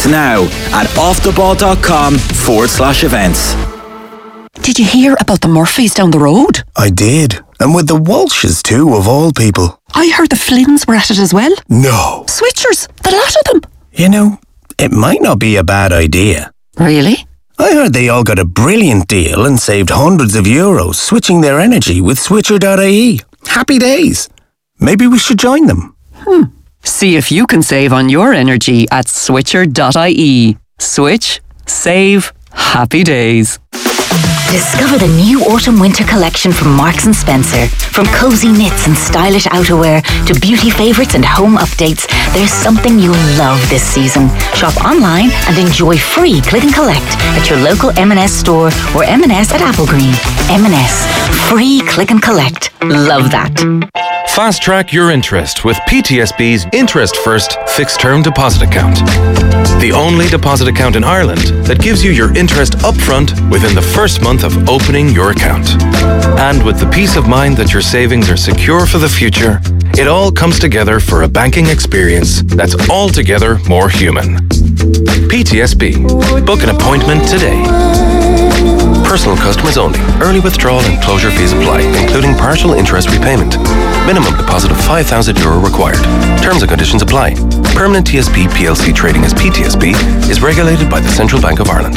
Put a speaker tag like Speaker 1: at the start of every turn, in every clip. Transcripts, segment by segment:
Speaker 1: Connect now at offtheball.com/events.
Speaker 2: Did you hear about the Murphys down the road?
Speaker 3: I did. And with the Walshes too, of all people.
Speaker 2: I heard the Flynns were at it as well.
Speaker 3: No.
Speaker 2: Switchers, the lot of them.
Speaker 3: You know, it might not be a bad idea.
Speaker 2: Really?
Speaker 3: I heard they all got a brilliant deal and saved hundreds of euros switching their energy with Switcher.ie. Happy days. Maybe we should join them.
Speaker 2: See if you can save on your energy at Switcher.ie. Switch, save, happy days.
Speaker 4: Discover the new autumn-winter collection from Marks & Spencer. From cozy knits and stylish outerwear to beauty favourites and home updates, there's something you'll love this season. Shop online and enjoy free click and collect at your local M&S store or M&S at Applegreen. M&S. Free click and collect. Love that.
Speaker 5: Fast track your interest with PTSB's Interest First Fixed Term Deposit Account. The only deposit account in Ireland that gives you your interest upfront within the first month of opening your account. And with the peace of mind that your savings are secure for the future, it all comes together for a banking experience that's altogether more human. PTSB. Book an appointment today. Personal customers only. Early withdrawal and closure fees apply, including partial interest repayment. Minimum deposit of €5,000 required. Terms and conditions apply. Permanent TSB PLC trading as PTSB is regulated by the Central Bank of Ireland.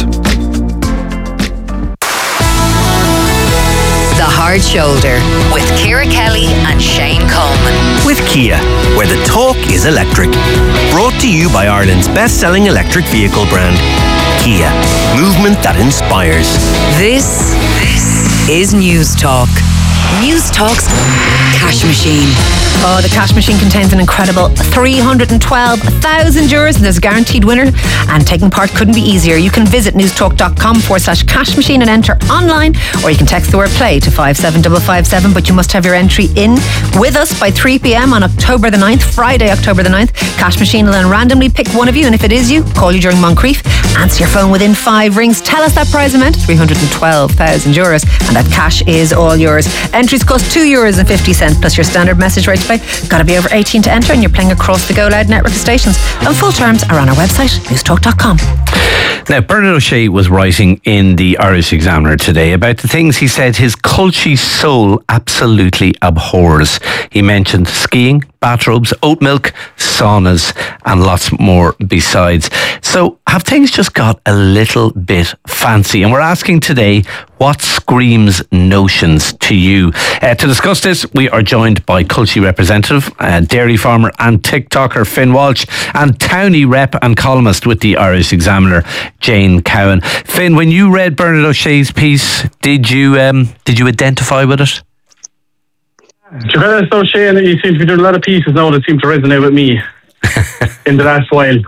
Speaker 6: The Hard Shoulder with Ciara Kelly and Shane Coleman.
Speaker 7: With Kia, where the talk is electric. Brought to you by Ireland's best-selling electric vehicle brand, Kia. Movement that inspires.
Speaker 6: This is News Talk. News Talk's Cash Machine.
Speaker 8: Oh, the Cash Machine contains an incredible €312,000 and there's a guaranteed winner, and taking part couldn't be easier. You can visit newstalk.com/cash machine and enter online, or you can text the word play to 57557, but you must have your entry in with us by 3 p.m. on October the 9th, Friday, October the 9th. Cash Machine will then randomly pick one of you, and if it is you, call you during Moncrief, answer your phone within 5 rings, tell us that prize amount, €312,000, and that cash is all yours. Entries cost €2.50 plus your standard message rate to pay. Got to be over 18 to enter, and you're playing across the Go Loud network of stations. And full terms are on our website, newstalk.com.
Speaker 9: Now, Bernard O'Shea was writing in the Irish Examiner today about the things he said his culty soul absolutely abhors. He mentioned skiing, bathrobes, oat milk, saunas, and lots more besides. So have things just got a little bit fancy? And we're asking today, what screams notions to you? To discuss this, we are joined by culty representative, dairy farmer and TikToker Finn Walsh, and townie rep and columnist with the Irish Examiner, Jane Cowan. Finn, when you read Bernard O'Shea's piece, did you identify with it?
Speaker 10: To be honest though, Shane, you seem to be doing a lot of pieces now that seem to resonate with me in the last while.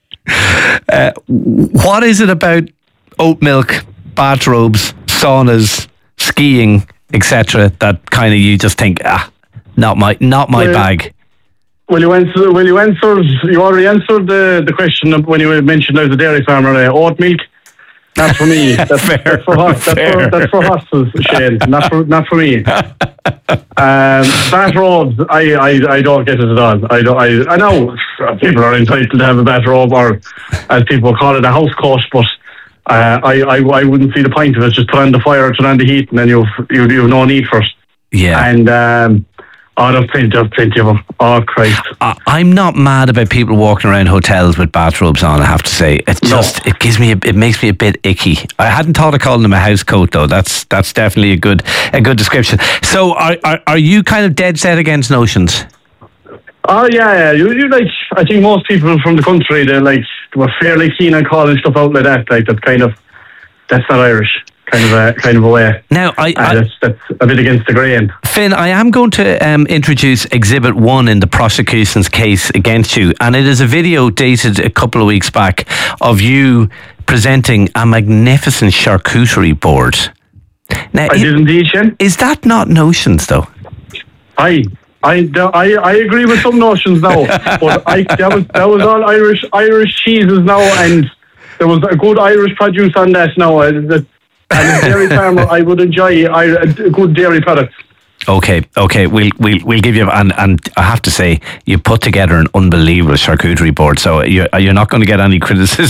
Speaker 9: What is it about oat milk, bathrobes, saunas, skiing, etc., that kind of you just think, not my bag?
Speaker 10: Well, you already answered the question when you mentioned I was a dairy farmer. Oat milk, not for me. That's for horses, Shane. Not for me. Bathrobes, I don't get it at all. I know people are entitled to have a bathrobe, or as people call it, a house coat, but I wouldn't see the point of it. Just put on the fire, turn on the heat, and then you've no need for it.
Speaker 9: Yeah.
Speaker 10: And there's plenty of them. Oh, Christ.
Speaker 9: I'm not mad about people walking around hotels with bathrobes on, I have to say. It makes me a bit icky. I hadn't thought of calling them a house coat, though. That's definitely a good description. So are you kind of dead set against notions?
Speaker 10: Oh, yeah. You like, I think most people from the country, were fairly keen on calling stuff out like that. Like, that's not Irish. Kind of a way.
Speaker 9: Now,
Speaker 10: that's a bit against the grain.
Speaker 9: Finn, I am going to introduce Exhibit 1 in the prosecution's case against you, and it is a video dated a couple of weeks back of you presenting a magnificent charcuterie board. Now,
Speaker 10: I did indeed, Shane.
Speaker 9: Is that not notions, though?
Speaker 10: I agree with some notions now, but that was all Irish cheeses now, and there was a good Irish produce on that now. And as a dairy farmer, I would enjoy a good dairy product.
Speaker 9: Okay, we'll give you, and I have to say, you put together an unbelievable charcuterie board, so you're not going to get any criticism